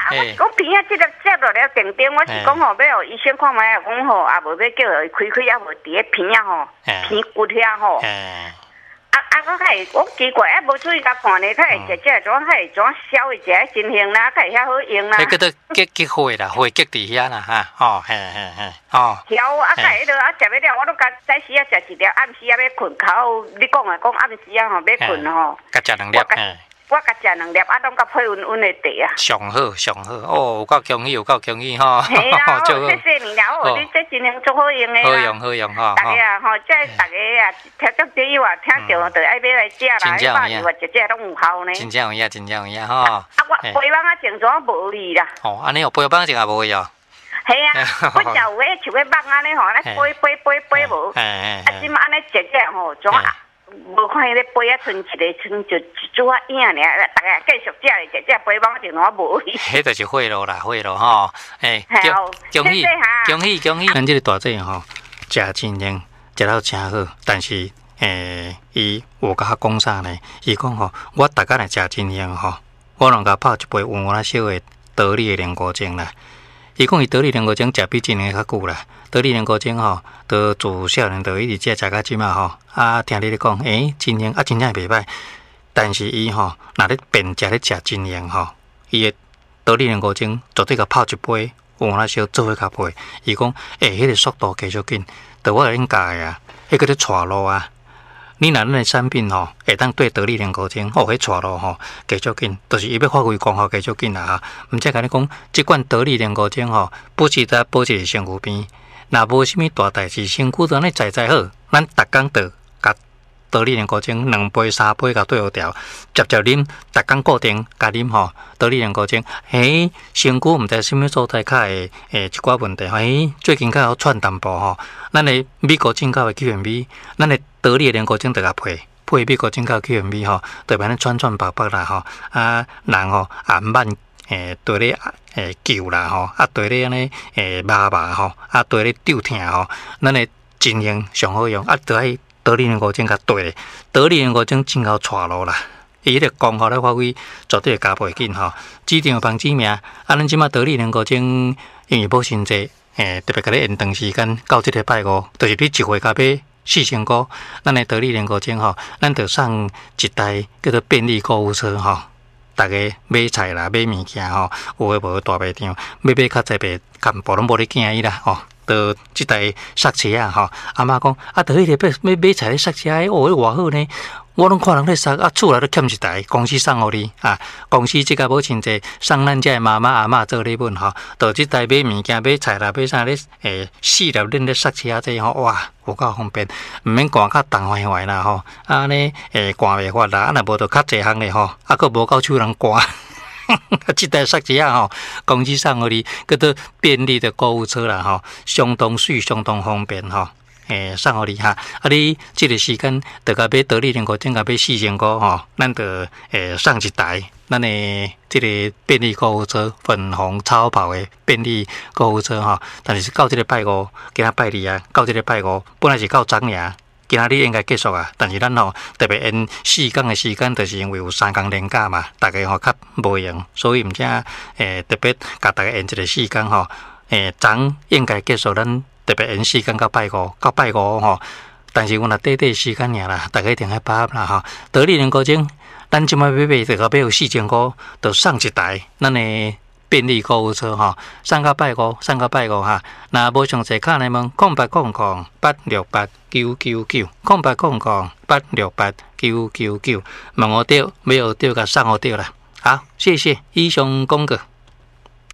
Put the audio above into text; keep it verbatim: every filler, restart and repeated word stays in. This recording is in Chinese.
我是讲边啊，即个接落了电灯，我是讲吼，要互医生看卖，讲吼，也无要叫伊开开，也无伫咧片啊吼，片骨遐吼。啊啊！我开我奇怪，啊，无注意甲看咧，较会食食种，较会种烧会食真香啦，较会遐好用啦。 迄个都结结火啦，火结伫遐啦哈，哦，嘿嘿嘿，哦。 调啊，较迄落啊，食要了，我都甲早时啊食一粒，暗时啊要困，靠你讲啊，讲暗时啊吼要困吼。 甲食两粒，嘿。 我甲食两粒，啊，拢甲配温温的茶啊。 上好上好，哦，有够恭喜，有够恭喜吼。 系啦，谢谢你啦，哦，你这真能做好用的啦。 好用好用吼。 大家啊，吼，即大家啊，听足第一话，听到就爱买来食啦，一百二话一只拢有效呢。 真正有影，真正有影吼。 啊，我背包啊，正装无味啦。 哦，安尼有背包正也无味哦。 系啊，我就有迄像个网安尼吼，咧背背背背无。啊，即马安尼食食吼，怎啊？无看伊咧杯啊，剩一个剩就一组啊影尔，大家继续食咧，食食杯包就哪无去。 迄就是贿赂啦，贿赂吼，诶，恭喜恭喜恭喜！咱这个大姐吼，食真灵，食到真好，但是诶，伊有甲我讲啥呢？伊讲吼，我逐工来食真灵吼，我拢甲泡一杯温温啊小的得力的莲果精啦。伊讲伊得力莲果精食比真灵较久啦。得力莲果精吼，都自少年就一直食食到即嘛吼。啊，听你咧讲，诶，真灵啊，真正袂歹。但是伊吼，若咧变食咧食真灵吼，伊的得力莲果精绝对甲泡一杯，有那小做伙较配。伊讲，诶，迄个速度继续紧，着我应教的啊，迄个咧带路啊。你若咱的产品吼，会当对得力莲果精，哦，迄带路吼，继续紧，就是伊要发挥功效继续紧啦哈。毋则甲你讲，即款得力莲果精吼，不是在保持身躯边。若无啥物大代志，身躯都安尼在在好，咱逐工着甲得力莲果精两杯三杯甲对好调，接接啉，逐工固定甲啉吼。得力莲果精，嘿，身躯毋知啥物所在较会诶一寡问题，嘿，最近较有喘淡薄吼。咱的美国进口的 Q M B， 咱的得力莲果精着甲配配美国进口 Q M B 吼，特别咧喘喘白白啦吼，啊人吼也慢诶对咧。诶，救啦吼，啊对咧安尼诶麻麻吼，啊对咧抽疼吼，咱诶真用上好用，啊对爱得力莲果精甲对咧，得力莲果精真够带路啦，伊迄个功效咧发挥绝对会加倍紧吼，指定帮指名，啊咱即马得力莲果精因为保鲜剂，诶特别甲咧延长时间到即个拜五，就是你一回甲买四千块，咱诶得力莲果精吼，咱着送一台叫做便利购物车吼。大家买菜啦，买物件吼，有诶无大卖场，要买较济卖，干部拢无咧惊伊啦吼。到即台刹车啊吼，阿妈讲啊，到迄个要买买菜咧刹车，哦，迄偌好呢。我拢看人咧刹，啊，厝内都欠一台，公司送互你啊。公司即个保亲者送咱遮妈妈阿嬷做礼物吼，到即台买物件买菜啦，买啥咧？诶，四粒恁咧刹车这吼，哇，有够方便，毋免赶较重坏坏啦吼。啊呢，诶，赶袂发啦，啊若无就较济项咧吼，啊，佫无够手人赶。即台刹车啊吼，公司送互你，叫做便利的购物车啦吼，相当水，相当方便吼。诶，送互你哈，啊，你即个时间着甲买得力莲果精，甲买四千块吼，咱着诶送一台，咱诶即个便利购物车，粉红超跑诶便利购物车吼。但是到即个拜五，今仔拜二啊，到即个拜五，本来是到昨夜，今仔日应该结束啊。但是咱吼特别因四天诶时间，就是因为有三天连假嘛，大家吼较无用，所以毋则诶特别甲大家因一个时间吼，诶，昨应该结束咱。特别延时间到拜五，到拜五吼，但是阮若短短时间尔啦，大家一定爱把握啦吼。得力莲果精，咱即摆买买就到买有四千块，就送一台咱的便利购物车吼，送到拜五，送到拜五哈。若无详细卡来问，空八空空八六八九九九，空八空空八六八九九九，问我对，没有对，甲送我对啦。好，谢谢以上公告。